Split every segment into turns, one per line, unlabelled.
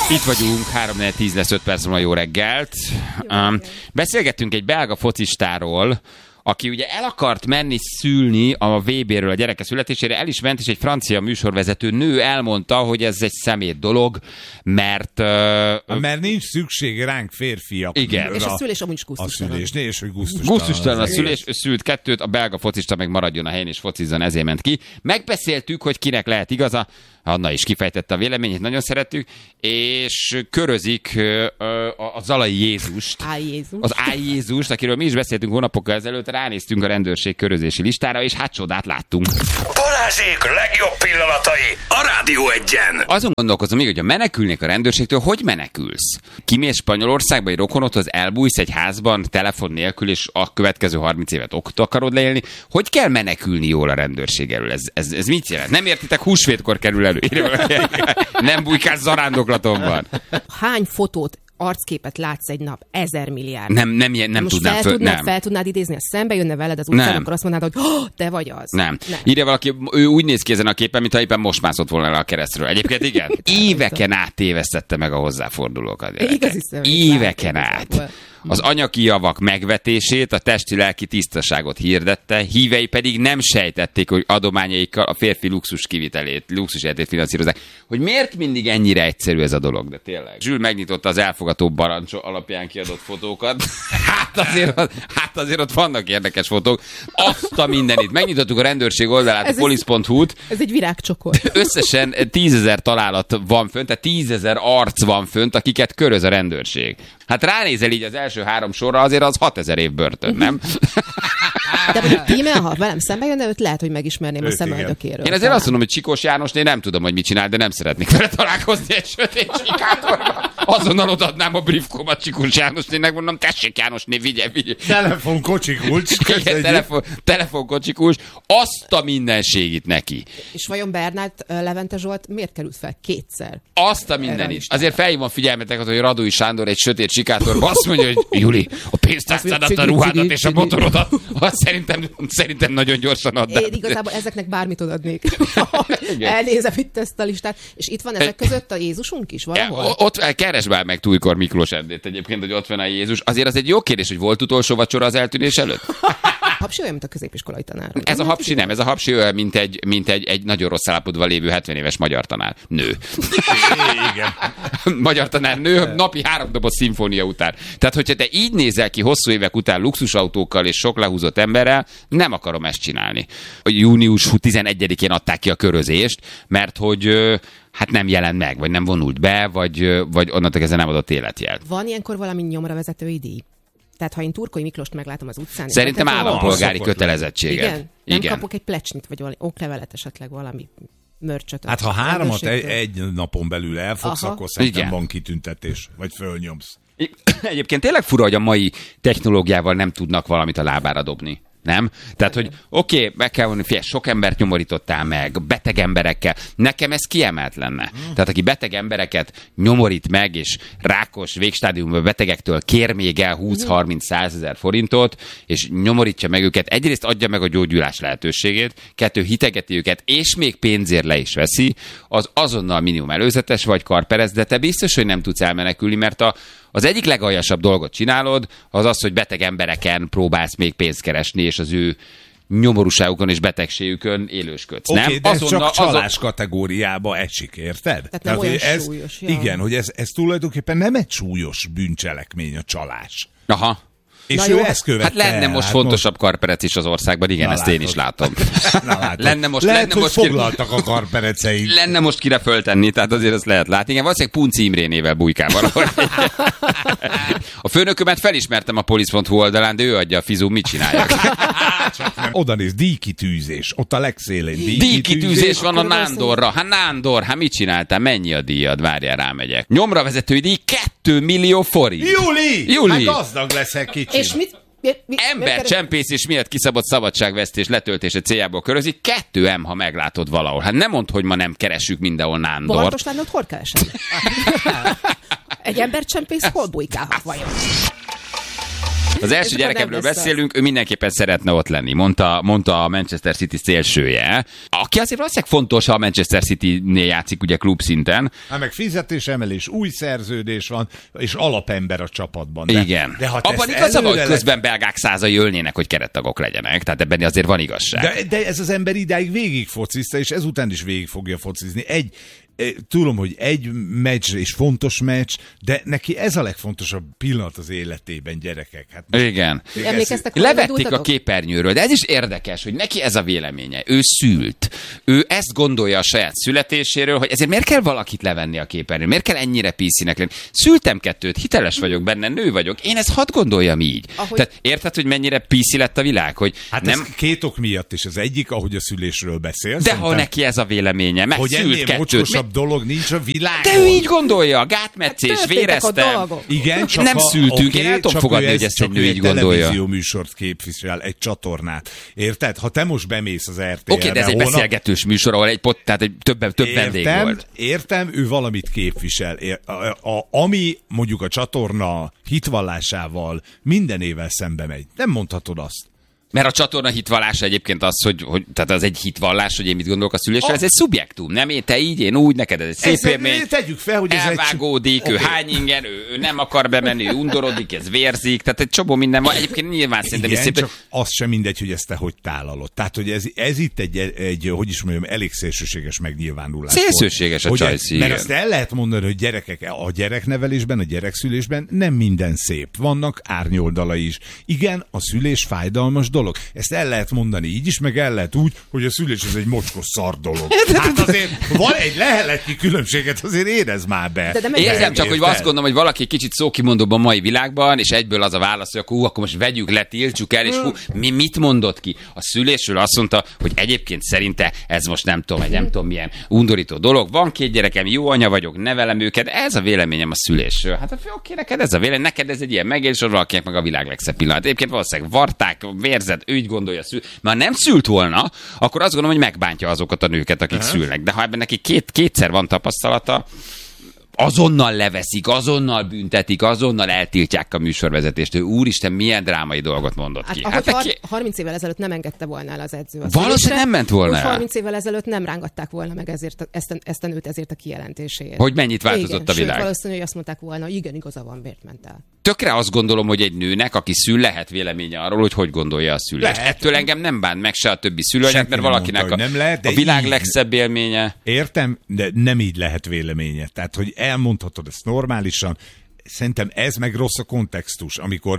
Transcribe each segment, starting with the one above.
Itt vagyunk, 3-4-10 lesz 5 perc múlva, jó reggelt. Beszélgettünk egy belga focistáról, aki ugye el akart menni szülni a VB-ről a gyereke születésére, el is ment, és egy francia műsorvezető nő elmondta, hogy ez egy szemét dolog, mert...
mert nincs szükség ránk férfiak.
Igen.
És a szülés amúgy is gusztustalan.
És hogy gusztustalan.
Gusztustalan a szülés, ő szült 2, a belga focista meg maradjon a helyén és focizzon, ezért ment ki. Megbeszéltük, hogy kinek lehet igaza, Anna is kifejtette a véleményét, nagyon szerettük, és körözik a Zalai Jézust. Az Áj Jézust, akiről mi is beszéltünk hónapokkal ezelőtt, ránéztünk a rendőrség körözési listára, és hát csodát láttunk.
Balázsék legjobb pillanatai a Rádió Egyen.
Azon gondolkozom még, hogy ha menekülnék a rendőrségtől, hogy menekülsz? Kimész Spanyolországba, egy rokonodhoz, elbújsz egy házban, telefon nélkül, és a következő 30 évet ott akarod leélni. Hogy kell menekülni jól a rendőrség elől? Ez mit jelent? Nem értitek, húsvétkor kerül elő. Nem bujkálsz zarándoklatomban.
Hány fotót, arcképet látsz egy nap? 1000 milliárd.
Nem tudnám.
Fel tudnád idézni, ha szembe jönne veled az utcán, akkor azt mondanád, hogy te vagy az.
Nem. Írja valaki, ő úgy néz ki ezen a képen, mintha éppen most mászott volna le a keresztről. Egyébként igen. Éveken át tévesztette meg a hozzáfordulókat. Éveken át. Az anyagi javak megvetését, a testi-lelki tisztaságot hirdette, hívei pedig nem sejtették, hogy adományaikkal a férfi luxuséletét finanszírozzák. Hogy miért mindig ennyire egyszerű ez a dolog, de tényleg. Zsül megnyitotta az elfogató barancs alapján kiadott fotókat. Hát azért ott vannak érdekes fotók. Azt a mindenit. Megnyitottuk a rendőrség oldalát, a police.hu-t.
Ez egy virágcsokor.
Összesen 10 000 találat van fönt, tehát 10 000 arc van fönt, akiket köröz a rendőrség. Hát ránézel így az első 3 sorra, azért az 6000 év börtön, nem?
De mondjuk Tímea, ha velem szembe jönne, őt lehet, hogy megismerném a szemöldökéről.
Én azért azt mondom, hogy Csikós Jánosné nem tudom, hogy mit csinál, de nem szeretnék vele találkozni egy sötét sikátorban. Azonnal odaadnám a briefkomat Csikós Jánosnének, mondom, tessék Jánosné, vigye.
Telefonkocsikulcs.
Telefonkocsikulcs. Azt a mindenségit neki.
És vajon Bernát Levente Zsolt miért került fel 2-szer?
Azt a mindenit. Azért felhívom figyelmeteket, hogy Radói Sándor egy sötét sikátorban azt mondja, hogy Juli, a pénztárcádat, a ruhádat és a motorodat, azt szerintem nagyon gyorsan add.
Én igazából ezeknek bármit odadnék. Elnézem itt ezt a listát. És itt van ezek között a Jézusunk is valahol?
Ott keresd már meg Tújkor Miklós Erdét egyébként, hogy ott van a Jézus. Azért az egy jó kérdés, hogy volt utolsó vacsora az eltűnés előtt?
Hapsi olyan, mint a középiskolai tanár.
Ez a Hapsi nem, ez a Hapsi olyan, mint egy nagyon rossz állapotban lévő 70 éves magyar tanár. Nő.
Igen.
Magyar tanár nő, napi 3 doboz szimfónia után. Tehát, hogyha te így nézel ki hosszú évek után luxusautókkal és sok lehúzott emberrel, nem akarom ezt csinálni. Június 11-én adták ki a körözést, mert hogy hát nem jelent meg, vagy nem vonult be, vagy onnantól kezdve nem adott életjelt.
Van ilyenkor valami nyomra vezetői díj? Tehát ha én Turkói Miklóst meglátom az utcán...
Szerintem állampolgári kötelezettséget.
Nem kapok egy plecsnit, vagy valami oklevelet, esetleg valami mörcsöt.
Hát ha 3 egy napon belül elfogsz, akkor szerintem van kitüntetés, vagy fölnyomsz.
Egyébként tényleg fura, hogy a mai technológiával nem tudnak valamit a lábára dobni. Nem? Tehát, hogy oké, meg kell mondani, figyelj, sok embert nyomorítottál meg, beteg emberekkel. Nekem ez kiemelt lenne. Tehát, aki beteg embereket nyomorít meg, és rákos végstádiumban betegektől kér még el 20-30-100 000 forintot, és nyomorítja meg őket, egyrészt adja meg a gyógyulás lehetőségét, 2 hitegeti őket, és még pénzért le is veszi, az azonnal minimum előzetes vagy karperez, de te biztos, hogy nem tudsz elmenekülni, mert az egyik legaljasabb dolgot csinálod, az, hogy beteg embereken próbálsz még pénzt keresni, és az ő nyomorúságukon és betegségükön élősködsz.
Oké, nem? De ez csak csalás kategóriába esik, érted?
Tehát nem olyan súlyos.
Igen, hogy ez tulajdonképpen nem egy súlyos bűncselekmény a csalás.
Aha.
És ő ezt követte.
Hát lenne most fontosabb karperec is az országban, igen, ezt én is látom.
Lenne most foglaltak a karpereceit.
Lenne most kire föltenni, tehát azért ezt lehet látni. Igen, valószínűleg Punci Imrénével bujkál valahol. A főnökömet felismertem a police.hu oldalán, de ő adja a fizú, mit csináljak.
Oda néz, díjkitűzés, ott a legszélén.
Díjkitűzés van a Nándorra. Hát Nándor, hát mit csináltál? Mennyi a díjad? Várjál, rámegyek. Nyomra vezetői díj 2 millió forint.
Júli! Hát gazdag leszek kicsit.
És mit?
Embercsempészés miatt kiszabott szabadságvesztés letöltése céljából körözik. 2M, ha meglátod valahol. Hát nem mondd, hogy ma nem keresünk mindenhol Nándort.
Bartos Lándort hol keresem? Egy embercsempész hol bujkálhat vajon?
az első gyerekemről beszélünk, ő mindenképpen szeretne ott lenni, mondta a Manchester City szélsője, aki azért valószínűleg fontos, ha a Manchester City-nél játszik ugye klub szinten.
Hát meg fizetésemelés, új szerződés van, és alapember a csapatban.
Igen. De abban igaza van, hogy közben belgák százai ölnének, hogy kerettagok legyenek, tehát ebben azért van igazság.
De ez az ember idáig végig focizta, és ezután is végig fogja focizni. Tudom, hogy egy meccs és fontos meccs, de neki ez a legfontosabb pillanat az életében, gyerekek. Hát
igen. Levették a képernyőről, de ez is érdekes, hogy neki ez a véleménye. Ő szült. Ő ezt gondolja a saját születéséről, hogy ezért miért kell valakit levenni a képernyőről? Miért kell ennyire PC-nek lenni? Szültem 2, hiteles vagyok benne, nő vagyok. Én ezt hadd gondoljam így. Tehát érted, hogy mennyire PC lett a világ? Hogy
hát nem... ez 2 ok miatt is. Az egyik, ahogy a szülésről beszélsz.
De ha neki ez a véleménye, meg szült 2.
dolog nincs a világon.
De ő így gondolja, gátmetszés, véreztem.
Igen, csak
nem szültünk, én el tudom fogadni, hogy ezt egy nő így gondolja.
Televízió műsort képvisel, egy csatornát. Érted? Ha te most bemész az RTL-be...
Oké, de ez egy beszélgetős műsor, ahol tehát több vendég volt.
Értem, ő valamit képvisel. Ami mondjuk a csatorna hitvallásával mindenével szembe megy. Nem mondhatod azt.
Mert a csatorna hitvallása egyébként az, hogy tehát az egy hitvallás, hogy én mit gondolok a szülésről, ez egy szubjektum, nem? Te így, én úgy, neked ez egy szép élmény.
Tegyük fel, hogy
elvágódik, ő hány ingen, ő nem akar bemenni, ő undorodik, ez vérzik, tehát egy csomó minden van. Egyébként nyilván szerintem is szép.
Csak az sem mindegy, hogy ezt te hogy tálalod. Tehát, hogy ez itt egy hogy is mondjam, elég szélsőséges megnyilvánulás.
Szélsőséges a csajszí.
Mert azt el lehet mondani, hogy gyerekek, a gyereknevelésben, a gyerekszülésben nem minden szép. Vannak árnyoldalai is. Igen, a szülés fájdalmas dolog. Ezt el lehet mondani így is, meg el lehet úgy, hogy a szülés az egy mocskos szar dolog. Hát azért van egy leheletnyi különbséget, azért érezd már be.
Érzem csak, hogy azt gondolom, hogy valaki kicsit szókimondóbb a mai világban, és egyből az a válasz, hogy akkor most vegyük le, tiltsuk el, és mit mondott ki? A szülésről azt mondta, hogy egyébként szerinte ez most nem tudom milyen undorító dolog. Van 2 gyerekem, jó anya vagyok, nevelem őket, ez a véleményem a szülésről. Hát oké, neked ez a vélemény, neked ez egy ilyen megélés, valakinek meg a világ legszebb pillanat. Egyébként valószínűleg varták, vérzett, ő így gondolja, mert nem szült volna, akkor azt gondolom, hogy megbántja azokat a nőket, akik szülnek. De ha ebben neki kétszer van tapasztalata, azonnal leveszik, azonnal büntetik, azonnal eltiltják a műsorvezetést. Úristen, milyen drámai dolgot mondott ki.
Hát 30 évvel ezelőtt nem engedte volna el az edző.
Valószínűleg nem ment volna el.
30 évvel ezelőtt nem rángatták volna meg ezt a nőt ezért a kijelentéséért.
Hogy mennyit változott a világ.
Sőt, valószínűleg azt mondták volna, igen, igaza van, miért ment el.
Tökre azt gondolom, hogy egy nőnek, aki szül, lehet véleménye arról, hogy gondolja a szülést. Ettől engem nem bánt meg se a többi szülőnek, mert valakinek a világ legszebb élménye.
Értem, de nem így lehet véleménye. Tehát, hogy elmondhatod ezt normálisan, szerintem ez meg rossz a kontextus, amikor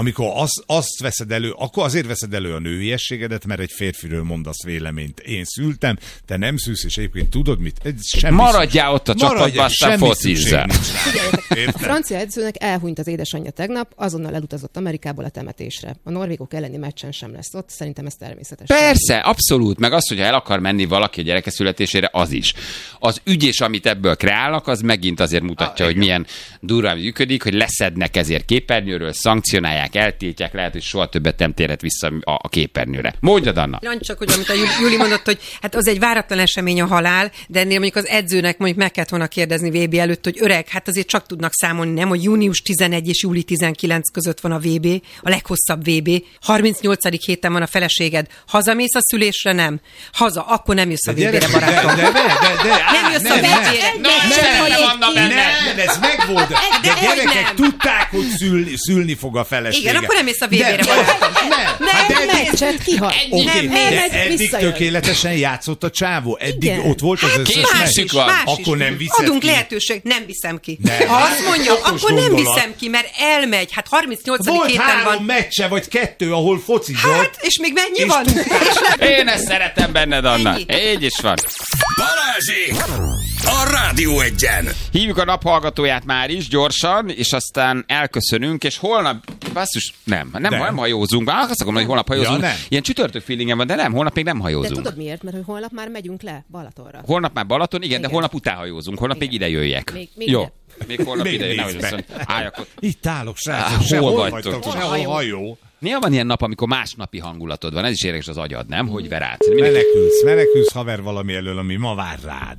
azt veszed elő, akkor azért veszed elő a nőiességedet, mert egy férfiről mondasz véleményt. Én szültem, te nem szülsz, és egyébként tudod mit?
Maradjál ott a csapatban, aztán focizzál.
A francia edzőnek elhunyt az édesanyja tegnap, azonnal elutazott Amerikából a temetésre. A norvégok elleni meccsen sem lesz ott, szerintem ez természetes.
Persze, abszolút, meg az, hogyha el akar menni valaki a gyereke születésére, az is. Az ügyés, amit ebből kreálnak, az megint azért mutatja, hogy milyen durván működik, hogy leszednek ezért képernyőről, szankcionálják, eltiltják, lehet, hogy soha többet nem térhet vissza a képernyőre. Mondjad, Anna!
Csak, hogy amit a Júli mondott, hogy hát az egy váratlan esemény a halál, de ennél mondjuk az edzőnek mondjuk meg kellett volna kérdezni VB előtt, hogy öreg, hát azért csak tudnak számolni, nem, hogy június 11 és júli 19 között van a VB, a leghosszabb VB, 38. héten van a feleséged. Hazamész a szülésre? Nem. Haza, akkor nem jössz a VB-re, barátom. Nem jössz a VB-re.
Nem, ez megvolt. De gyerekek tudták, hogy szülni fog a felesége.
Igen, akkor nem mész a VB-re, barátom.
Nem, meccset kihagy.
Eddig tökéletesen játszott a csávó. Eddig ott volt az összes meccs. Akkor nem viszed ki.
Adunk lehetőség, nem viszem ki. Ha azt mondja, akkor nem viszem ki, mert elmegy. Hát 38.
Volt
héten van.
3 meccse, vagy 2, ahol focizott.
Hát, és még mennyi van?
Én ezt szeretem benned, Anna. Így is van.
Balázsék! A Rádió Egyen!
Hívjuk a naphallgatóját már is, gyorsan, és aztán elköszönünk, és holnap, basszus, nem hajózunk. Azt akarom, hogy holnap hajózunk. Ja, ilyen csütörtök feelingem van, de nem, holnap még nem hajózunk.
De tudod miért? Mert holnap már megyünk le Balatonra.
Holnap már Balaton, igen. De holnap után hajózunk. Holnap még ide jöjjek. Jó. Még holnap ide jöjjek. Nehogy azt mondja, álljak.
Itt állok, srácok.
Hol vagytok?
Sehol hajó.
Néha van ilyen nap, amikor másnapi hangulatod van. Ez is érdekes az agyad, nem? Hogy verát.
Menekülsz haver valami elől, ami ma vár rád.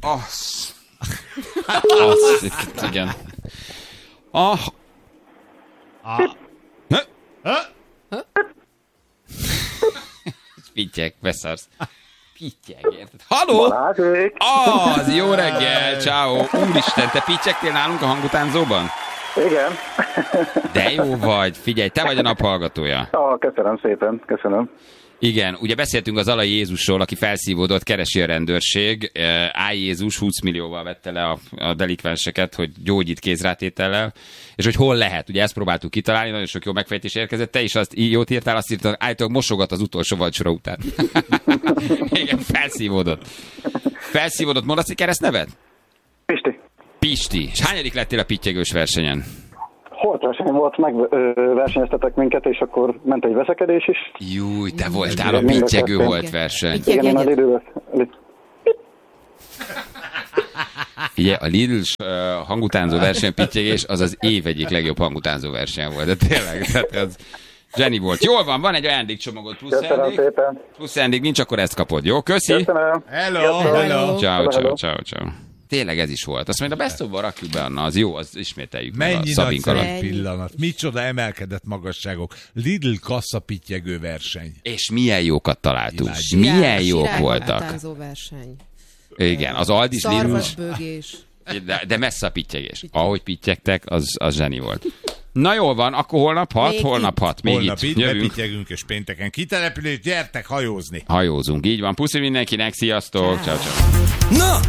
Igen. Pittyeg, beszarsz. Pittyeg, érted? Haló?
Balázsék!
Az, jó reggel, ciao. Úristen, te pittyegtél nálunk a hangutánzóban?
Igen.
De jó vagy, figyelj, te vagy a nap hallgatója.
Köszönöm szépen, köszönöm.
Igen, ugye beszéltünk az Alai Jézusról, aki felszívódott, keresi a rendőrség. Áj Jézus 20 millióval vette le a delikvenseket, hogy gyógyít kézrátétellel, és hogy hol lehet. Ugye ezt próbáltuk kitalálni, nagyon sok jó megfejtés érkezett. Te is azt jót írtál, azt írtad, állítólag mosogat az utolsó vacsora után. Igen, felszívódott. Felszívódott, mondasz egy keresztnevet?
Pisti.
Pisti. És hányadik lettél a pittyegős versenyen?
Holtverseny volt, megversenyeztetek minket, és akkor ment egy veszekedés is.
Júj, te voltál a pittyegő holtverseny.
Igen, én a Lidl-be.
Ugye, a Lidl hangutánzó verseny pittyegés az az év egyik legjobb hangutánzó verseny volt, de tényleg, tehát az zseni volt. Jól van egy ajándékcsomagot,
Köszönöm szépen.
plusz ajándék nincs, akkor ezt kapod, jó? Köszi!
Köszönöm.
Hello!
Ciao. Tényleg ez is volt. Azt mondja, a Best of-ba rakjuk be, Anna, az jó, az ismételjük meg a
Mennyi
Szabink
nagyszerű
alatt.
pillanat. Micsoda emelkedett magasságok. Lidl kassa pittyegő verseny.
És milyen jókat találtunk.
Világ.
Milyen jók voltak.
Verseny.
Igen, az Aldis Lidl,
Szarvasbőgés.
de messze a pittyegés. Ahogy pittyegtek, az zseni volt. Na jól van, akkor holnap 6,
Még
holnap 6. Még
Holnap
itt
itt
jövünk.
bepittyegünk, és pénteken kitelepülés, gyertek hajózni.
Hajózunk, így van. Puszi mindenkinek, sziasztok. Ciao.
Na,